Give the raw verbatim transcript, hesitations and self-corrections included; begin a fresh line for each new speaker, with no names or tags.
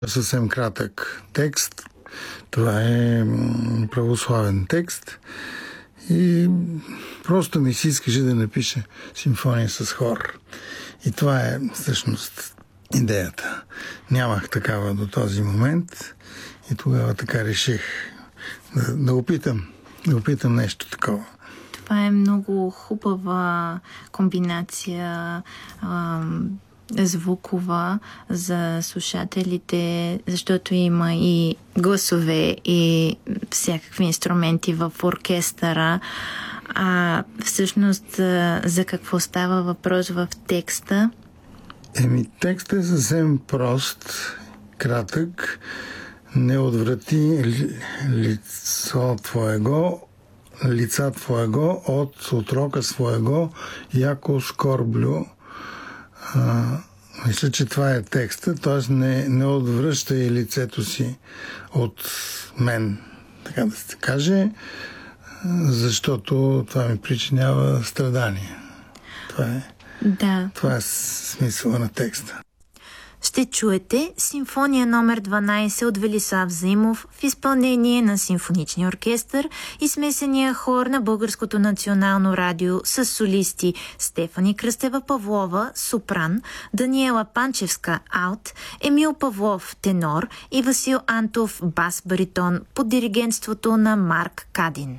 Съвсем кратък текст. Това е православен текст и просто ми си искаше да напиша симфония с хор. И това е всъщност идеята. Нямах такава до този момент и тогава така реших да, да опитам, да опитам нещо такова.
Това е много хубава комбинация ам, звукова за слушателите, защото има и гласове и всякакви инструменти в оркестъра. А всъщност за какво става въпрос в текста?
Еми, текстът е съвсем прост, кратък. Не отврати лицо твоего, лица твоего от отрока своего, яко скорблю. А, мисля, че това е текста, т.е. не, не отвръщай лицето си от мен, така да се каже, защото това ми причинява страдания. Това е,
да.
това е смисъла на текста.
Ще чуете симфония номер дванайсет от Велислав Заимов в изпълнение на симфоничния оркестър и смесения хор на Българското национално радио с солисти Стефани Кръстева-Павлова, сопран, Даниела Панчевска, алт, Емил Павлов, тенор и Васил Антов, бас-баритон под диригентството на Марк Кадин.